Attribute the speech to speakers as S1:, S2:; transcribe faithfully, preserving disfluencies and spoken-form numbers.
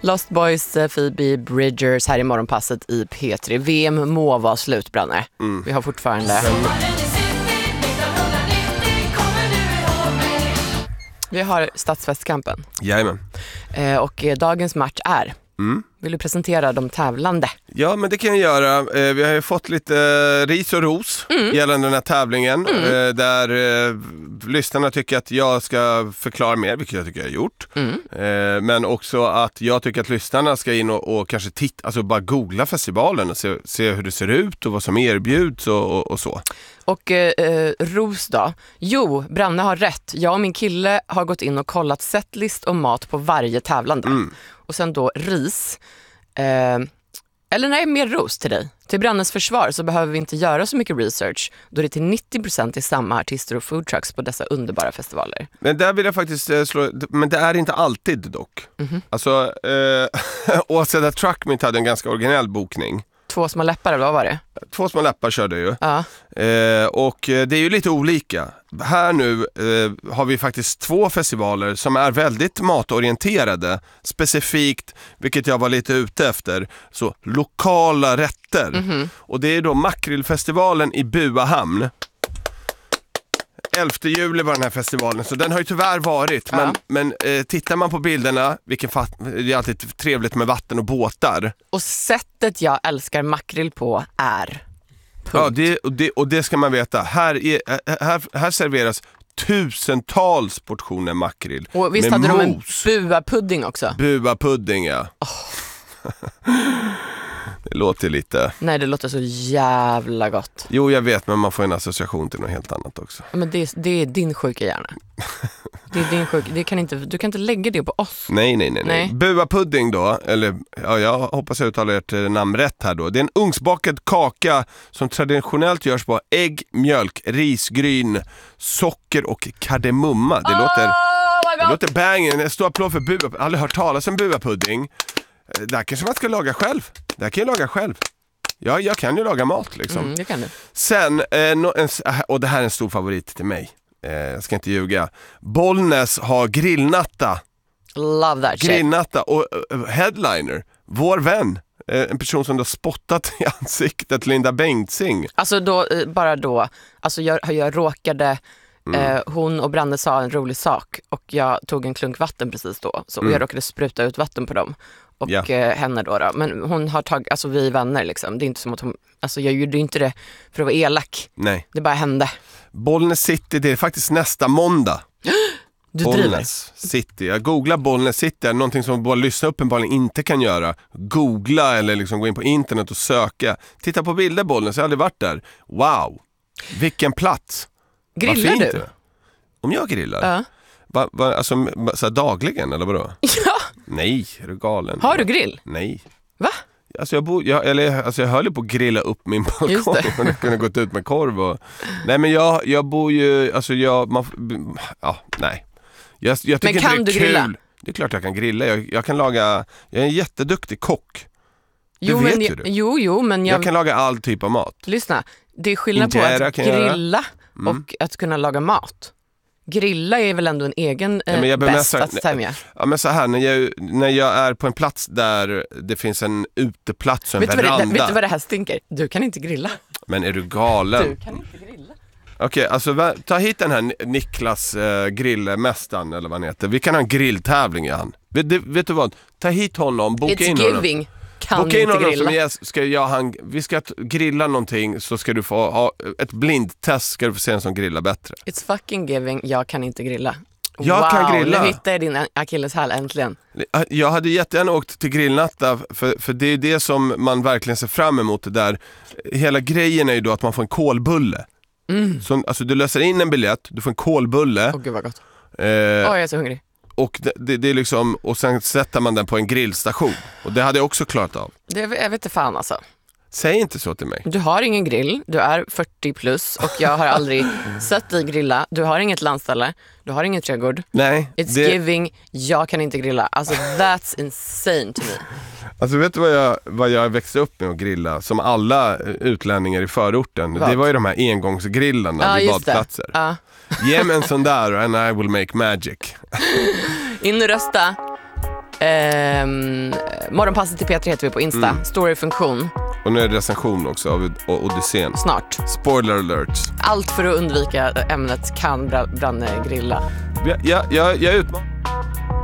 S1: Lost Boys, Phoebe Bridgers här i morgonpasset i P tre. V M må vara slut, Branne. Mm. Vi har fortfarande... Vi har stadsfestkampen.
S2: Jajamän.
S1: Eh, och eh, dagens match är... Mm. Vill du presentera de tävlande?
S2: Ja, men det kan jag göra. Eh, vi har ju fått lite eh, ris och ros mm. gällande den här tävlingen. Mm. Eh, där eh, lyssnarna tycker att jag ska förklara mer, vilket jag tycker jag har gjort. Mm. Eh, men också att jag tycker att lyssnarna ska in och, och kanske titta, alltså bara googla festivalen och se, se hur det ser ut och vad som erbjuds och, och, och så.
S1: Och eh, ros då? Jo, Branne har rätt. Jag och min kille har gått in och kollat setlist och mat på varje tävlande. Mm. Och sen då ris. Eh, eller nej, mer ros till dig. Till Brannes försvar så behöver vi inte göra så mycket research, då det till nittio procent är samma artister och foodtrucks på dessa underbara festivaler. Men
S2: där vill jag faktiskt eh, slå, men det är inte alltid dock. Mm-hmm. Alltså, eh, Åseda Truckmeet hade en ganska originell bokning.
S1: Två små läppar, eller vad var det?
S2: Två små läppar körde ju.
S1: Ja.
S2: Eh, och det är ju lite olika. Här nu eh, har vi faktiskt två festivaler som är väldigt matorienterade. Specifikt, vilket jag var lite ute efter, så lokala rätter. Mm-hmm. Och det är då Makrillfestivalen i Buahamn. elfte juli var den här festivalen, så den har ju tyvärr varit. Ja. Men, men eh, tittar man på bilderna, vilken fat- det är alltid trevligt med vatten och båtar.
S1: Och sättet jag älskar makrill på är... Punkt.
S2: Ja, det, och, det, och det ska man veta. Här, är, här, här serveras tusentals portioner makrill.
S1: Och visst hade mos. De en buapudding också?
S2: Buapudding, ja. Oh. Det låter lite...
S1: Nej, det låter så jävla gott.
S2: Jo, jag vet, men man får en association till något helt annat också.
S1: Men det, det är din sjuka hjärna. Det är din sjuka... Det kan inte, du kan inte lägga det på oss.
S2: Nej, nej, nej. nej. nej. Buapudding då, eller ja, jag hoppas jag uttalar ert namn rätt här då. Det är en ugnsbakad kaka som traditionellt görs på ägg, mjölk, risgryn, socker och kardemumma. Det oh, låter, det låter bang. En stor applåd för bua. Jag har aldrig hört talas om buapudding. Där kanske man ska laga själv. Där kan jag laga själv. Ja, jag kan ju laga mat liksom.
S1: Mm, det kan du.
S2: Sen, eh, no, en, och det här är en stor favorit till mig. Eh, jag ska inte ljuga. Bollnäs har grillnatta.
S1: Love that shit.
S2: Grillnatta och uh, headliner. Vår vän. Eh, en person som har spottat i ansiktet, Linda Bengtzing.
S1: Alltså då, bara då. Alltså jag, jag råkade... Mm. Eh, hon och Branne sa en rolig sak och jag tog en klunk vatten precis då, så mm. jag råkade spruta ut vatten på dem och ja. eh, henne då, då men hon har tagit, alltså vi är vänner liksom, det är inte som att hon, alltså jag gjorde inte det för att vara elak. Nej. Det bara hände.
S2: Bollnäs City, det är faktiskt nästa måndag.
S1: Du
S2: Bollnäs
S1: driver.
S2: City, jag googlar Bollnäs City, är någonting som bara lyssna uppenbarligen inte kan göra. Googla eller liksom gå in på internet och söka. Titta på bilder Bollnäs, jag har aldrig varit där. Wow, vilken plats.
S1: Grillar du? Det.
S2: Om jag grillar?
S1: Ja.
S2: Va, va, alltså så här dagligen eller vadå?
S1: Ja.
S2: Nej, är du galen?
S1: Har du grill?
S2: Nej.
S1: Va?
S2: Alltså jag, bo, jag, eller, alltså jag höll ju på att grilla upp min balkong och jag kunde gått ut med korv och... Nej, men jag, jag bor ju... Alltså jag... Man, ja, nej. Jag, jag
S1: men kan
S2: det är
S1: du grilla?
S2: Kul. Det är klart jag kan grilla. Jag, jag kan laga... Jag är en jätteduktig kock.
S1: Jo,
S2: det vet
S1: men
S2: ju
S1: jag,
S2: du.
S1: Jo, jo, men jag...
S2: Jag kan laga all typ av mat.
S1: Lyssna, det är skillnad Injera på att grilla mm. och att kunna laga mat. Grilla är väl ändå en egen eh, ja, bäst att tämja.
S2: Ja, men så här, när jag, när jag är på en plats där det finns en uteplats och en
S1: vet
S2: veranda.
S1: Det, vet du vad det här stinker? Du kan inte grilla.
S2: Men är du galen?
S1: Du kan inte grilla.
S2: Okej, okay, alltså ta hit den här Niklas eh, grillmästaren eller vad han heter. Vi kan ha en grilltävling i han. Vet, vet du vad? Ta hit honom, boka
S1: It's
S2: in
S1: giving.
S2: honom.
S1: Kan
S2: boka in
S1: inte
S2: honom
S1: grilla.
S2: som jag, ska jag, han, vi ska grilla någonting så ska du få ha ett blindtest, ska du få se en som grillar bättre.
S1: It's fucking giving, jag kan inte grilla.
S2: Jag
S1: wow,
S2: kan grilla.
S1: Nu hittar jag din akilleshäl äntligen.
S2: Jag hade jättegärna åkt till grillnatta för, för det är det som man verkligen ser fram emot det där. Hela grejen är ju då att man får en kolbulle. Mm. Så, alltså du löser in en biljett, du får en kolbulle.
S1: Åh gud vad gott.
S2: Eh,
S1: oh, jag är så hungrig.
S2: Och det, det, det är liksom, och sen sätter man den på en grillstation. Och det hade jag också klarat av.
S1: Det, jag vet inte fan alltså.
S2: Säg inte så till mig.
S1: Du har ingen grill, du är fyrtio plus och jag har aldrig sett dig grilla. Du har inget landställe, du har ingen trädgård.
S2: Nej.
S1: It's
S2: det...
S1: giving, jag kan inte grilla. Alltså that's insane to me.
S2: Alltså vet du vad jag, vad jag växte upp med att grilla? Som alla utlänningar i förorten. Vad? Det var ju de här engångsgrillarna
S1: ah,
S2: vid badplatser.
S1: Ah.
S2: Ge mig en sån där and I will make magic.
S1: In och rösta. Ehm, morgonpasset i P tre heter vi på Insta.
S2: Mm.
S1: Storyfunktion.
S2: Och nu är det recension också av O- Odysseen.
S1: Snart.
S2: Spoiler alert.
S1: Allt för att undvika ämnet kan Bra- Branne grilla.
S2: Jag, jag, jag, jag utmanar